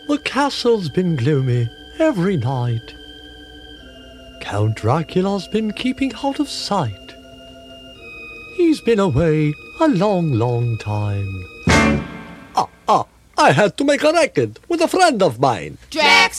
The castle's been gloomy every night. Count Dracula's been keeping out of sight. He's been away a long, long time. I had to make a record with a friend of mine. Drax